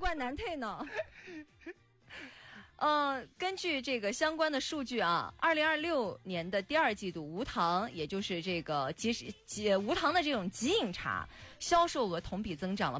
怪难退呢。根据这个相关的数据啊，2026年的第二季度，无糖，也就是这个无糖的这种即饮茶，销售额同比增长了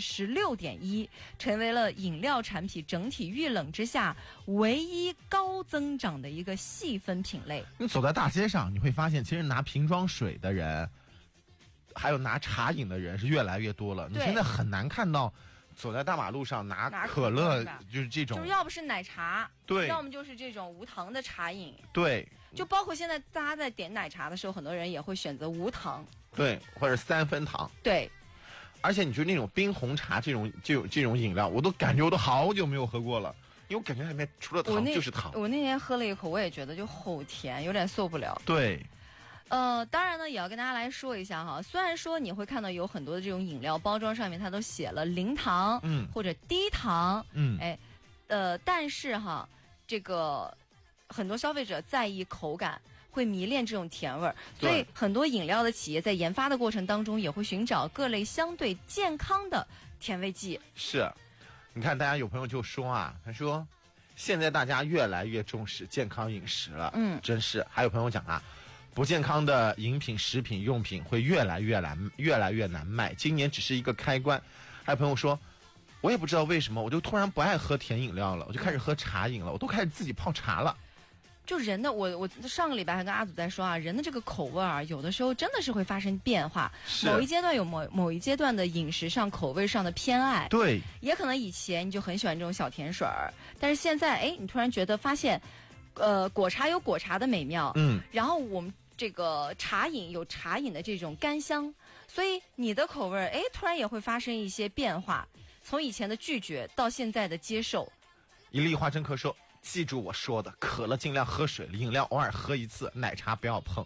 16.1%，成为了饮料产品整体遇冷之下唯一高增长的一个细分品类。 你走在大街上，你会发现，其实拿瓶装水的人，还有拿茶饮的人是越来越多了。你现在很难看到走在大马路上拿可乐，就是这种， 就是要不是奶茶， 对， 要么就是这种无糖的茶饮， 对， 就包括现在大家在点奶茶的时候，很多人也会选择无糖， 对，或者3分糖， 对。 而且你就那种冰红茶这种饮料，我都感觉我都好久没有喝过了，因为我感觉里面除了糖就是糖。 我那天喝了一口，我也觉得就齁甜，有点受不了。 对。 当然呢，也要跟大家来说一下哈。虽然说你会看到有很多的这种饮料包装上面它都写了零糖，或者低糖，但是哈，这个很多消费者在意口感，会迷恋这种甜味儿，所以很多饮料的企业在研发的过程当中也会寻找各类相对健康的甜味剂。 是，你看，大家有朋友就说啊，他说现在大家越来越重视健康饮食了，真是。还有朋友讲啊，不健康的饮品、食品、用品会越来越难卖，今年只是一个开关。还有朋友说，我也不知道为什么，我就突然不爱喝甜饮料了，我就开始喝茶饮了，我都开始自己泡茶了。 就人的，我上个礼拜还跟阿祖在说啊，人的这个口味啊，有的时候真的是会发生变化。某一阶段有某一阶段的饮食上、口味上的偏爱， 对， 也可能以前你就很喜欢这种小甜水儿，但是现在你突然发现，果茶有果茶的美妙，然后我们这个茶饮有茶饮的这种甘香，所以你的口味突然也会发生一些变化，从以前的拒绝到现在的接受。 一粒花生壳说，记住我说的，可乐尽量喝水，饮料偶尔喝一次，奶茶不要碰。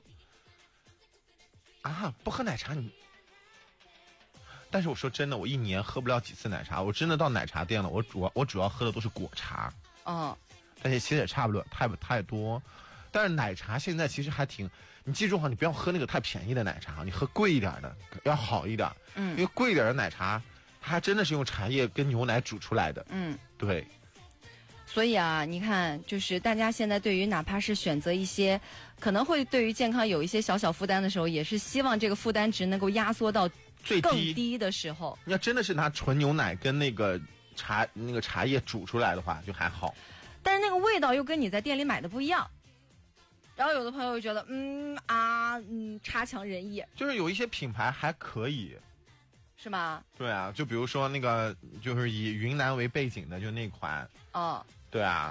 啊，不喝奶茶你？但是我说真的，我一年喝不了几次奶茶，我真的到奶茶店了，我主要喝的都是果茶。但是其实也差不多，太多。但是奶茶现在其实还挺，你记住哈，你不要喝那个太便宜的奶茶，你喝贵一点的，要好一点。因为贵一点的奶茶，它还真的是用茶叶跟牛奶煮出来的。对。 所以啊，你看，就是大家现在对于哪怕是选择一些可能会对于健康有一些小负担的时候，也是希望这个负担值能够压缩到最更低的时候。 你要真的是拿纯牛奶跟那个茶叶煮出来的话，就还好。 但是那个味道又跟你在店里买的不一样。然后有的朋友又觉得，差强人意。 就是有一些品牌还可以。 是吗？ 对啊，就比如说那个就是以云南为背景的，就那款。对啊。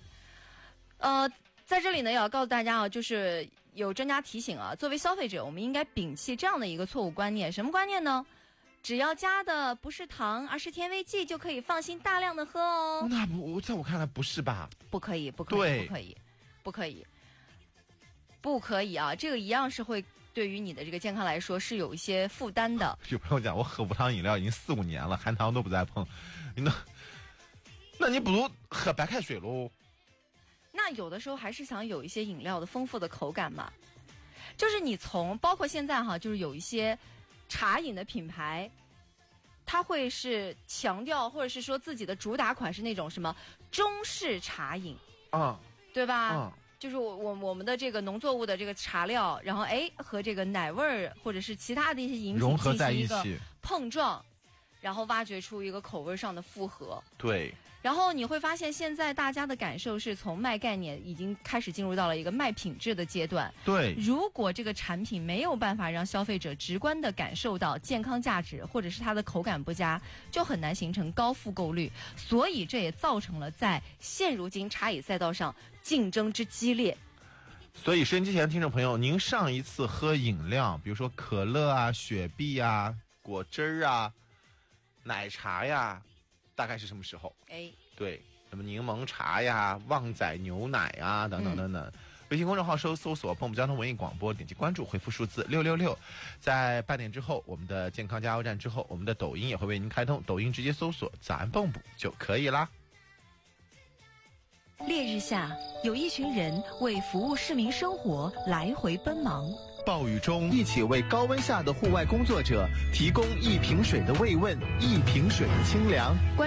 在这里呢，也要告诉大家啊，就是有专家提醒啊，作为消费者，我们应该摒弃这样的一个错误观念。什么观念呢？只要加的不是糖，而是甜味剂，就可以放心大量的喝哦。 那不，在我看来不是吧？ 不可以啊！这个一样是会对于你的这个健康来说是有一些负担的。 有朋友讲，我喝无糖饮料已经4-5年了，含糖都不再碰。那你不如喝白开水喽。 那有的时候还是想有一些饮料的丰富的口感嘛。就是你包括现在哈，就是有一些茶饮的品牌，它会是强调或者是说自己的主打款是那种什么中式茶饮对吧？就是我们的这个农作物的这个茶料，然后和这个奶味儿或者是其他的一些饮品融合在一起， 进行一个碰撞，然后挖掘出一个口味上的复合。 对。 然后你会发现，现在大家的感受是从卖概念已经开始进入到了一个卖品质的阶段。 对。 如果这个产品没有办法让消费者直观的感受到健康价值，或者是它的口感不佳，就很难形成高复购率。所以这也造成了在现如今茶饮赛道上竞争之激烈。 所以收音机前的听众朋友，您上一次喝饮料，比如说可乐啊、雪碧啊、果汁啊、奶茶呀，大概是什么时候？对，什么柠檬茶呀、旺仔牛奶呀等等等等。微信公众号搜索“蹦蹦交通文艺广播”，点击关注，回复数字666。在8点之后，我们的健康加油站之后，我们的抖音也会为您开通，抖音直接搜索“早安蹦蹦”就可以啦。 烈日下，有一群人为服务市民生活来回奔忙。 暴雨中，一起为高温下的户外工作者提供一瓶水的慰问，一瓶水的清凉。